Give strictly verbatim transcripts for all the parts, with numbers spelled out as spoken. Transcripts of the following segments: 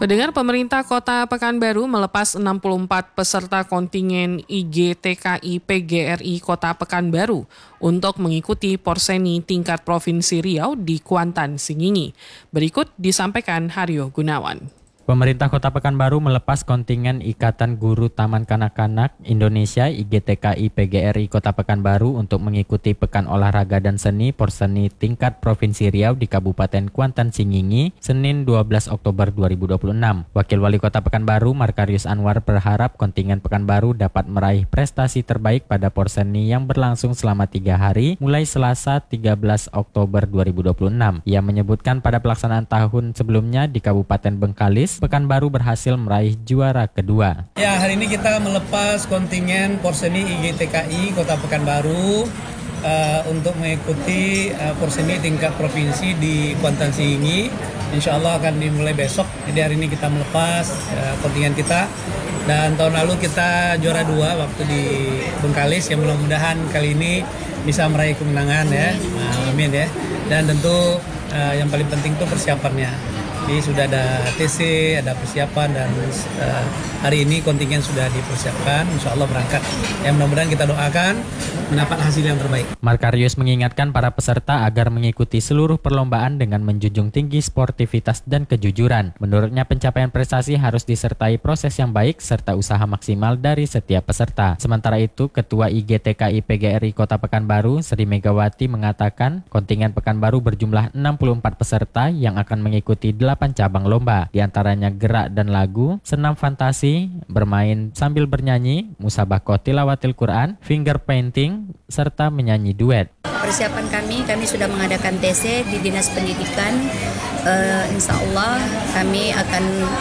Pendengar, pemerintah Kota Pekanbaru melepas enam puluh empat peserta kontingen I G T K I P G R I Kota Pekanbaru untuk mengikuti Porseni tingkat Provinsi Riau di Kuantan, Singingi. Berikut disampaikan Haryo Gunawan. Pemerintah Kota Pekanbaru melepas kontingen Ikatan Guru Taman Kanak-Kanak Indonesia I G T K I P G R I Kota Pekanbaru untuk mengikuti Pekan Olahraga dan Seni Porseni tingkat Provinsi Riau di Kabupaten Kuantan, Singingi, Senin dua belas Oktober dua ribu dua puluh enam. Wakil Wali Kota Pekanbaru, Markarius Anwar, berharap kontingen Pekanbaru dapat meraih prestasi terbaik pada Porseni yang berlangsung selama tiga hari, mulai Selasa tiga belas Oktober dua ribu dua puluh enam. Ia menyebutkan pada pelaksanaan tahun sebelumnya di Kabupaten Bengkalis, Pekanbaru berhasil meraih juara kedua. Ya, hari ini kita melepas kontingen Porseni I G T K I Kota Pekanbaru uh, untuk mengikuti uh, Porseni tingkat provinsi di Kuantan, Singingi. Insya Allah akan dimulai besok. Jadi hari ini kita melepas uh, kontingen kita. Dan tahun lalu kita juara dua waktu di Bengkalis. Ya, mudah-mudahan kali ini bisa meraih kemenangan ya. Nah, amin ya. Dan tentu uh, yang paling penting itu persiapannya. Jadi sudah ada T C, ada persiapan, dan uh, hari ini kontingen sudah dipersiapkan, insya Allah berangkat. Ya, mudah-mudahan kita doakan mendapat hasil yang terbaik. Markarius mengingatkan para peserta agar mengikuti seluruh perlombaan dengan menjunjung tinggi sportivitas dan kejujuran. Menurutnya pencapaian prestasi harus disertai proses yang baik serta usaha maksimal dari setiap peserta. Sementara itu, Ketua I G T K I P G R I Kota Pekanbaru, Sri Megawati, mengatakan kontingen Pekanbaru berjumlah enam puluh empat peserta yang akan mengikuti delapan cabang lomba, diantaranya gerak dan lagu, senam fantasi, bermain sambil bernyanyi, musabakoh tilawatil Quran, finger painting, serta menyanyi duet. Persiapan kami, kami sudah mengadakan T C di Dinas Pendidikan. Uh, insya Allah kami akan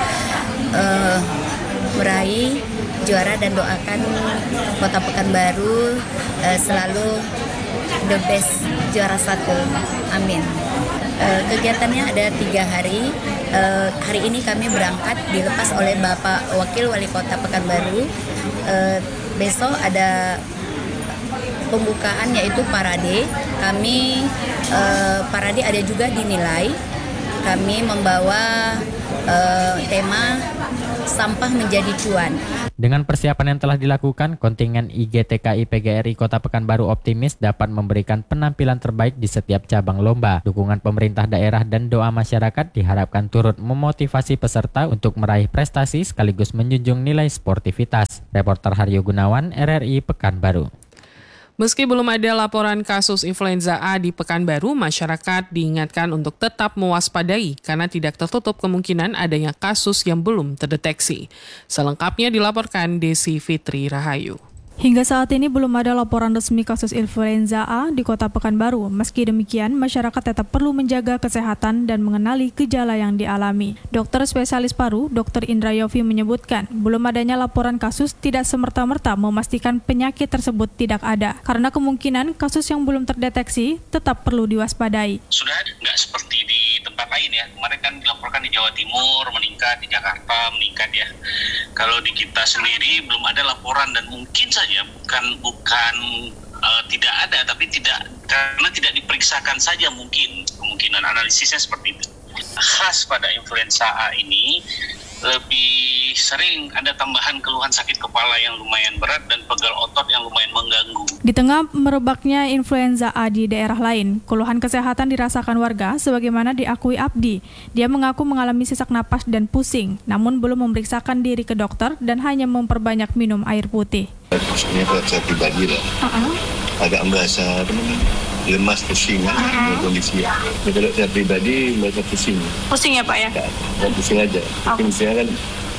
uh, meraih juara dan doakan Kota Pekanbaru uh, selalu the best, juara satu. Amin. Uh, kegiatannya ada tiga hari. Uh, hari ini kami berangkat dilepas oleh Bapak Wakil Wali Kota Pekanbaru. Uh, besok ada pembukaan yaitu parade. Kami uh, parade ada juga dinilai. Kami membawa uh, tema sampah menjadi cuan. Dengan persiapan yang telah dilakukan, kontingen I G T K I P G R I Kota Pekanbaru optimis dapat memberikan penampilan terbaik di setiap cabang lomba. Dukungan pemerintah daerah dan doa masyarakat diharapkan turut memotivasi peserta untuk meraih prestasi sekaligus menjunjung nilai sportivitas. Reporter Haryo Gunawan, R R I Pekanbaru. Meski belum ada laporan kasus influenza A di Pekanbaru, masyarakat diingatkan untuk tetap mewaspadai karena tidak tertutup kemungkinan adanya kasus yang belum terdeteksi. Selengkapnya dilaporkan Desi Fitri Rahayu. Hingga saat ini belum ada laporan resmi kasus influenza A di Kota Pekanbaru. Meski demikian, masyarakat tetap perlu menjaga kesehatan dan mengenali gejala yang dialami. Dokter spesialis paru, Dokter Indra Yofi menyebutkan, belum adanya laporan kasus tidak semerta-merta memastikan penyakit tersebut tidak ada, karena kemungkinan kasus yang belum terdeteksi tetap perlu diwaspadai. Sudah nggak seperti di tempat lain ya, kemarin kan dilaporkan di Jawa Timur meningkat, di Jakarta meningkat ya. Kalau di kita sendiri belum ada laporan dan mungkin saja bukan bukan uh, tidak ada, tapi tidak karena tidak diperiksakan saja mungkin kemungkinan analisisnya seperti itu. Khas pada influenza A ini lebih sering ada tambahan keluhan sakit kepala yang lumayan berat dan pegal otot yang lumayan mengganggu. Di tengah merebaknya influenza A di daerah lain, keluhan kesehatan dirasakan warga sebagaimana diakui Abdi. Dia mengaku mengalami sesak napas dan pusing, namun belum memeriksakan diri ke dokter dan hanya memperbanyak minum air putih. Pusingnya buat saya pribadi lah, uh-huh. agak merasa apa namanya, lemas, pusing kan, uh-huh. kondisi. Nah, kalau saya pribadi merasa pusing. Pusing ya Pak ya? Ya, pusing aja. Oh. Tapi misalnya kan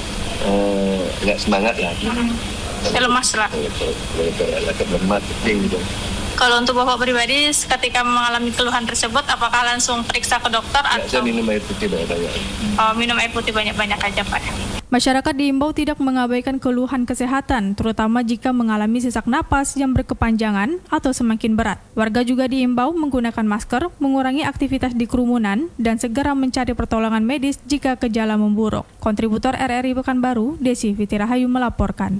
uh, agak semangat lah. Uh-huh. Ya, lemas lah. Agak lemas, pusing gitu. Kalau untuk Bapak pribadi, ketika mengalami keluhan tersebut, apakah langsung periksa ke dokter ya, atau? Saya minum air putih banyak-banyak. Oh, minum air putih banyak-banyak aja Pak. Masyarakat diimbau tidak mengabaikan keluhan kesehatan, terutama jika mengalami sesak napas yang berkepanjangan atau semakin berat. Warga juga diimbau menggunakan masker, mengurangi aktivitas di kerumunan, dan segera mencari pertolongan medis jika gejala memburuk. Kontributor R R I Pekanbaru, Desi Fitri Rahayu melaporkan.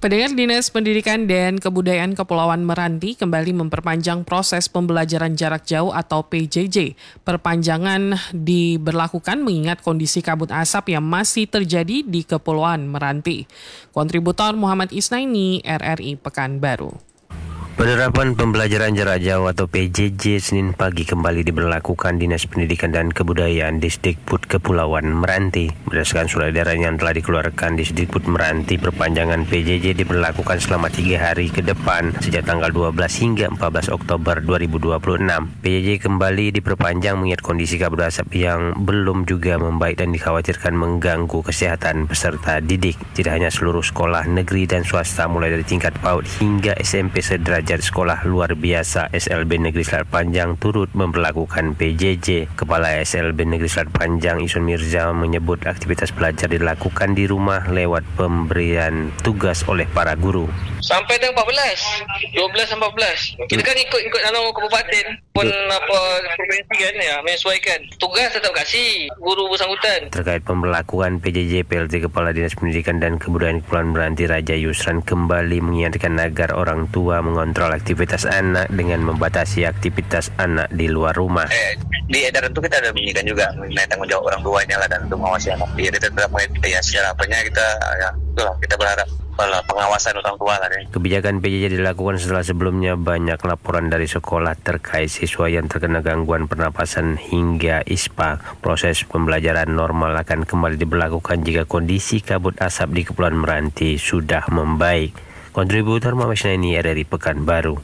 Pendengar, Dinas Pendidikan dan Kebudayaan Kepulauan Meranti kembali memperpanjang proses pembelajaran jarak jauh atau P J J. Perpanjangan diberlakukan mengingat kondisi kabut asap yang masih terjadi di Kepulauan Meranti. Kontributor Muhammad Isnaini, R R I Pekanbaru. Penerapan pembelajaran jarak jauh atau P J J Senin pagi kembali diberlakukan Dinas Pendidikan dan Kebudayaan Disdikbud Kepulauan Meranti. Berdasarkan surat edaran yang telah dikeluarkan Disdikbud Meranti, perpanjangan P J J diberlakukan selama tiga hari ke depan sejak tanggal dua belas hingga empat belas Oktober dua ribu dua puluh enam. P J J kembali diperpanjang mengingat kondisi kabut asap yang belum juga membaik dan dikhawatirkan mengganggu kesehatan peserta didik. Tidak hanya seluruh sekolah negeri dan swasta mulai dari tingkat PAUD hingga S M P sederajat Sekolah Luar Biasa S L B Negeri Selat Panjang turut memperlakukan P J J. Kepala S L B Negeri Selat Panjang Isun Mirza menyebut aktivitas belajar dilakukan di rumah lewat pemberian tugas oleh para guru. Sampai tanggal empat belas, dua belas sampai empat belas. Kita kan ikut-ikut anu kabupaten pun apa provinsi kan ya, menyesuaikan. Tugas tetap kasih guru bersangkutan. Terkait pemberlakuan P J J, P L T Kepala Dinas Pendidikan dan Kebudayaan Kepulauan Meranti Raja Yusran kembali mengingatkan agar orang tua mengontrol aktivitas anak dengan membatasi aktivitas anak di luar rumah. Eh, di edaran itu kita ada bunyikan juga mengenai tanggung jawab orang tuanya lah dan untuk mengawasi anak. Jadi tetap ya secara apanya kita ya itulah kita berharap pengawasan orang tua lah. Ya. Kebijakan P J J dilakukan setelah sebelumnya banyak laporan dari sekolah terkait siswa yang terkena gangguan pernapasan hingga ISPA. Proses pembelajaran normal akan kembali diberlakukan jika kondisi kabut asap di Kepulauan Meranti sudah membaik. Kontributor Muhammad Isnaini, R R I Pekanbaru.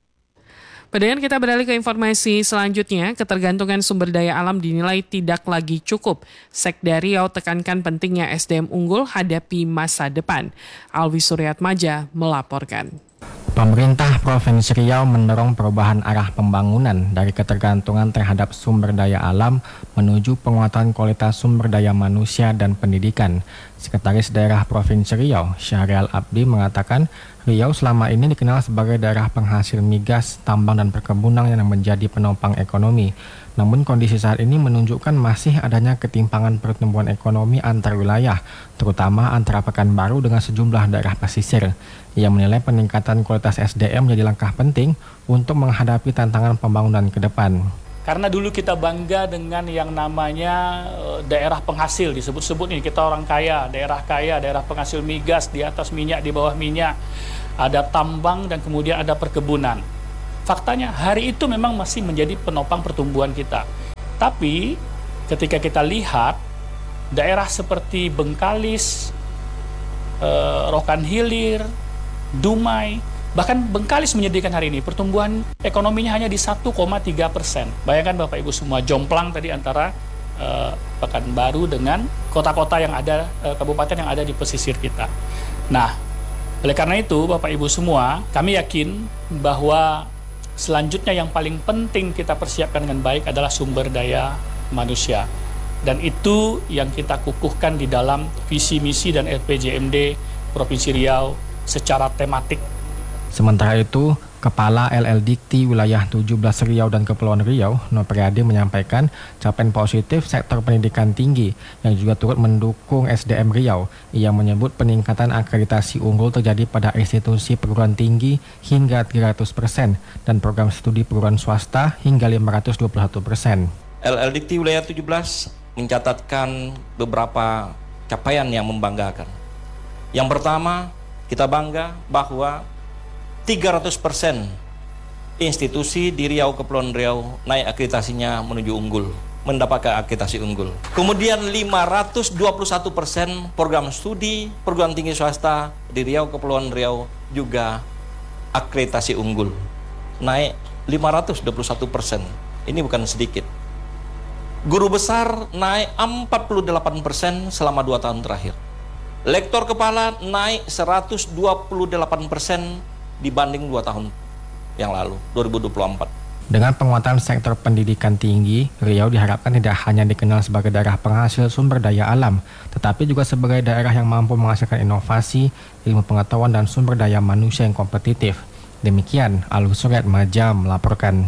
Pendengar, kita beralih ke informasi selanjutnya. Ketergantungan sumber daya alam dinilai tidak lagi cukup. Sekda Riau tekankan pentingnya S D M unggul hadapi masa depan. Alwi Suryatmaja melaporkan. Pemerintah Provinsi Riau mendorong perubahan arah pembangunan dari ketergantungan terhadap sumber daya alam menuju penguatan kualitas sumber daya manusia dan pendidikan. Sekretaris Daerah Provinsi Riau, Syahrial Abdi, mengatakan Riau selama ini dikenal sebagai daerah penghasil migas, tambang, dan perkebunan yang menjadi penopang ekonomi. Namun kondisi saat ini menunjukkan masih adanya ketimpangan pertumbuhan ekonomi antar wilayah, terutama antara Pekanbaru dengan sejumlah daerah pesisir. Ia menilai peningkatan kualitas S D M menjadi langkah penting untuk menghadapi tantangan pembangunan ke depan. Karena dulu kita bangga dengan yang namanya daerah penghasil, disebut-sebut nih kita orang kaya, daerah kaya, daerah penghasil migas, di atas minyak, di bawah minyak, ada tambang dan kemudian ada perkebunan. Faktanya hari itu memang masih menjadi penopang pertumbuhan kita. Tapi ketika kita lihat daerah seperti Bengkalis, eh, Rokan Hilir, Dumai, bahkan Bengkalis menyedihkan hari ini pertumbuhan ekonominya hanya di satu koma tiga persen. Bayangkan Bapak Ibu semua, jomplang tadi antara eh, Pekanbaru dengan kota-kota yang ada, eh, kabupaten yang ada di pesisir kita. Nah, oleh karena itu Bapak Ibu semua, kami yakin bahwa selanjutnya yang paling penting kita persiapkan dengan baik adalah sumber daya manusia. Dan itu yang kita kukuhkan di dalam visi misi dan R P J M D Provinsi Riau secara tematik. Sementara itu, Kepala L L Dikti Wilayah tujuh belas Riau dan Kepulauan Riau, Nopriade, menyampaikan capaian positif sektor pendidikan tinggi yang juga turut mendukung S D M Riau. Ia menyebut peningkatan akreditasi unggul terjadi pada institusi perguruan tinggi hingga tiga ratus persen dan program studi perguruan swasta hingga lima ratus dua puluh satu persen. L L Dikti Wilayah tujuh belas mencatatkan beberapa capaian yang membanggakan. Yang pertama, kita bangga bahwa tiga ratus persen institusi di Riau Kepulauan Riau naik akreditasinya menuju unggul, mendapatkan akreditasi unggul. Kemudian lima ratus dua puluh satu persen program studi perguruan tinggi swasta di Riau Kepulauan Riau juga akreditasi unggul, naik lima ratus dua puluh satu persen. Ini bukan sedikit. Guru besar naik empat puluh delapan persen selama dua tahun terakhir. Lektor kepala naik seratus dua puluh delapan persen dibanding dua tahun yang lalu, dua ribu dua puluh empat. Dengan penguatan sektor pendidikan tinggi, Riau diharapkan tidak hanya dikenal sebagai daerah penghasil sumber daya alam, tetapi juga sebagai daerah yang mampu menghasilkan inovasi, ilmu pengetahuan, dan sumber daya manusia yang kompetitif. Demikian, Alwi Suryatmaja melaporkan.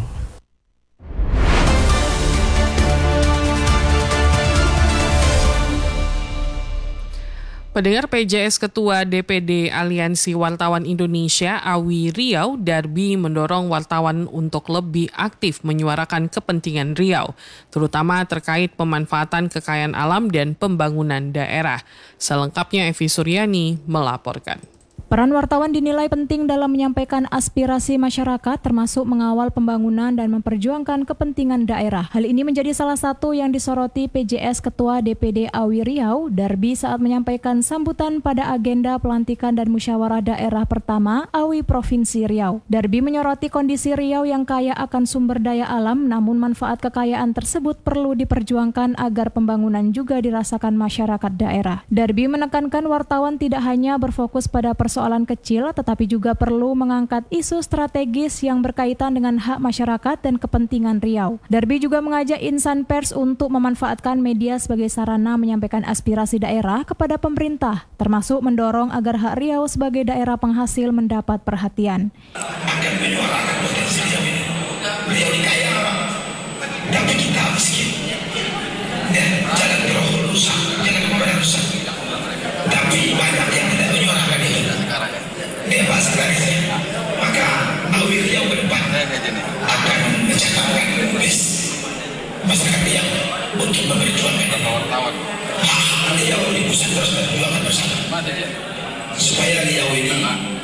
Pendengar, P J S Ketua D P D Aliansi Wartawan Indonesia, Awi Riau, Darbi mendorong wartawan untuk lebih aktif menyuarakan kepentingan Riau, terutama terkait pemanfaatan kekayaan alam dan pembangunan daerah. Selengkapnya Evi Suryani melaporkan. Peran wartawan dinilai penting dalam menyampaikan aspirasi masyarakat termasuk mengawal pembangunan dan memperjuangkan kepentingan daerah. Hal ini menjadi salah satu yang disoroti P J S Ketua D P D Awi Riau, Darbi saat menyampaikan sambutan pada agenda pelantikan dan musyawarah daerah pertama Awi Provinsi Riau. Darbi menyoroti kondisi Riau yang kaya akan sumber daya alam, namun manfaat kekayaan tersebut perlu diperjuangkan agar pembangunan juga dirasakan masyarakat daerah. Darbi menekankan wartawan tidak hanya berfokus pada persoalan Persoalan kecil, tetapi juga perlu mengangkat isu strategis yang berkaitan dengan hak masyarakat dan kepentingan Riau. Darbi juga mengajak insan pers untuk memanfaatkan media sebagai sarana menyampaikan aspirasi daerah kepada pemerintah, termasuk mendorong agar hak Riau sebagai daerah penghasil mendapat perhatian. Akan menyuarakan potensi Riau ini. Riau ini kaya orang, tapi kita miskin. Dan jangan terlalu rusak, jangan kemana rusak. Tapi banyak yang tidak menyuarakan ini. Bebas dari saya. Maka Awi Riau ke depan akan mencatatkan menulis masyarakat Riau untuk memperjuangkan hak Riau di pusat terus berjuangan bersama. Supaya Riau ini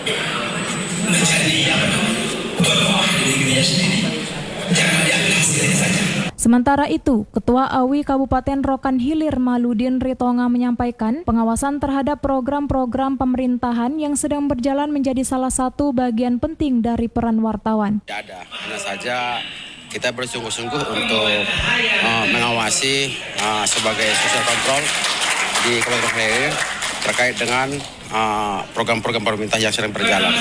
menjadi yang tuan rumah di negerinya sendiri. Jangan diambil hasilnya saja. Sementara itu, Ketua Awi Kabupaten Rokan Hilir Maludin Ritonga menyampaikan pengawasan terhadap program-program pemerintahan yang sedang berjalan menjadi salah satu bagian penting dari peran wartawan. Tidak ada, hanya saja kita bersungguh-sungguh untuk uh, mengawasi uh, sebagai social control di Kabupaten Hilir terkait dengan uh, program-program pemerintah yang sedang berjalan.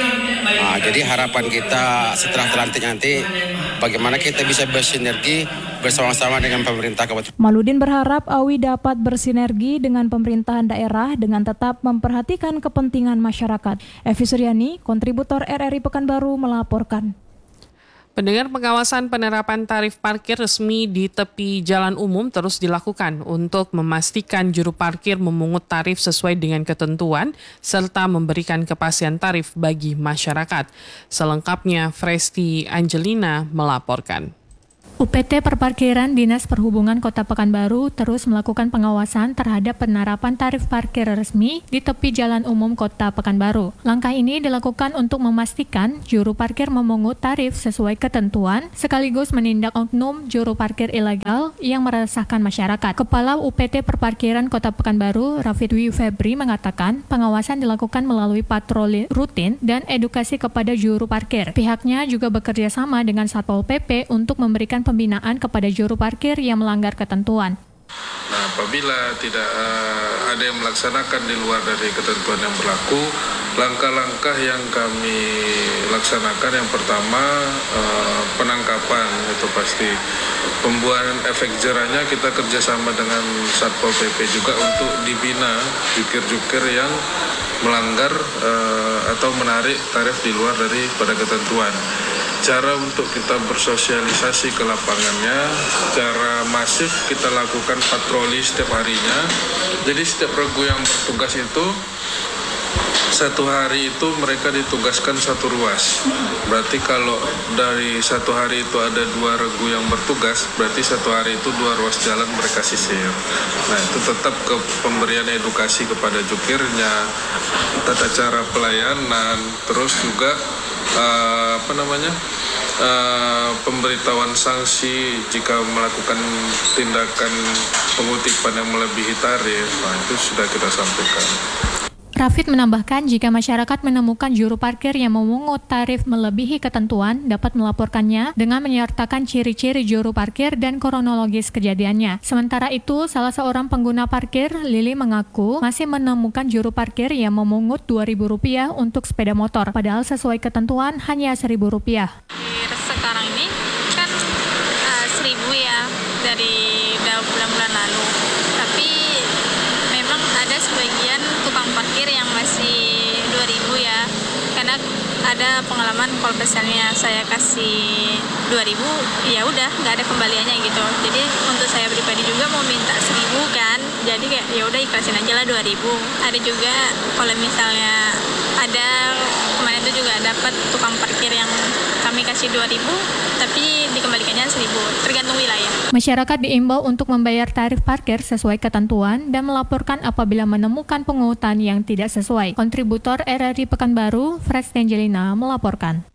Uh, jadi harapan kita setelah terlantik nanti bagaimana kita bisa bersinergi bersama-sama dengan pemerintah Kabupaten. Maludin berharap Awi dapat bersinergi dengan pemerintahan daerah dengan tetap memperhatikan kepentingan masyarakat. Evi Suryani, kontributor R R I Pekanbaru melaporkan. Pendengar, pengawasan penerapan tarif parkir resmi di tepi jalan umum terus dilakukan untuk memastikan juru parkir memungut tarif sesuai dengan ketentuan serta memberikan kepastian tarif bagi masyarakat. Selengkapnya, Fresti Angelina melaporkan. U P T Perparkiran Dinas Perhubungan Kota Pekanbaru terus melakukan pengawasan terhadap penerapan tarif parkir resmi di tepi jalan umum Kota Pekanbaru. Langkah ini dilakukan untuk memastikan juru parkir memungut tarif sesuai ketentuan, sekaligus menindak oknum juru parkir ilegal yang meresahkan masyarakat. Kepala U P T Perparkiran Kota Pekanbaru, Rafid Wi Febri, mengatakan pengawasan dilakukan melalui patroli rutin dan edukasi kepada juru parkir. Pihaknya juga bekerja sama dengan Satpol P P untuk memberikan pembinaan kepada juru parkir yang melanggar ketentuan. Nah, apabila tidak uh, ada yang melaksanakan di luar dari ketentuan yang berlaku, langkah-langkah yang kami laksanakan yang pertama uh, penangkapan, itu pasti. Pembuatan efek jerahnya kita kerjasama dengan Satpol P P juga untuk dibina jukir-jukir yang melanggar uh, atau menarik tarif di luar daripada ketentuan. Cara untuk kita bersosialisasi ke lapangannya secara masif kita lakukan patroli setiap harinya. Jadi setiap regu yang bertugas itu satu hari itu mereka ditugaskan satu ruas. Berarti kalau dari satu hari itu ada dua regu yang bertugas, berarti satu hari itu dua ruas jalan mereka sisir. Nah, itu tetap ke pemberian edukasi kepada jukirnya, tata cara pelayanan, terus juga uh, apa namanya uh, pemberitahuan sanksi jika melakukan tindakan pengutipan yang melebihi tarif. Nah, itu sudah kita sampaikan. Rafid menambahkan jika masyarakat menemukan juru parkir yang memungut tarif melebihi ketentuan dapat melaporkannya dengan menyertakan ciri-ciri juru parkir dan kronologis kejadiannya. Sementara itu, salah seorang pengguna parkir, Lili, mengaku masih menemukan juru parkir yang memungut dua ribu rupiah untuk sepeda motor, padahal sesuai ketentuan hanya seribu rupiah. Sekarang ini kan uh, seribu ya dari bulan-bulan lalu, tapi memang ada sebagian tukang parkir yang masih dua ribu ya, karena ada pengalaman kalau misalnya saya kasih dua ribu, ya udah nggak ada kembaliannya gitu. Jadi untuk saya pribadi juga mau minta seribu kan, jadi kayak ya udah ikhlasin aja lah dua ribu. Ada juga kalau misalnya ada kemarin itu juga dapat tukang parkir yang kami kasih dua ribu tapi dikembalikannya seribu, tergantung wilayah. Masyarakat diimbau untuk membayar tarif parkir sesuai ketentuan dan melaporkan apabila menemukan pungutan yang tidak sesuai. Kontributor R R I Pekanbaru, Fred Stenjelina melaporkan.